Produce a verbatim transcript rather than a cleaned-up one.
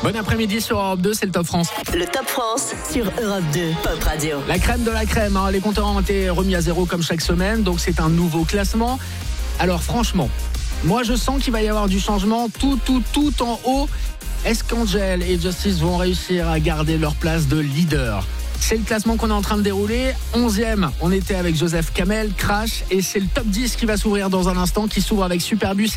Bon après-midi sur Europe deux, c'est le Top France. Le Top France sur Europe deux, Pop Radio. La crème de la crème, hein. Les compteurs ont été remis à zéro comme chaque semaine, donc c'est un nouveau classement. Alors franchement, moi je sens qu'il va y avoir du changement tout, tout, tout en haut. Est-ce qu'Angèle et Justice vont réussir à garder leur place de leader ? C'est le classement qu'on est en train de dérouler. onzième, on était avec Joseph Kamel, Crash, et c'est le top dix qui va s'ouvrir dans un instant, qui s'ouvre avec Superbus.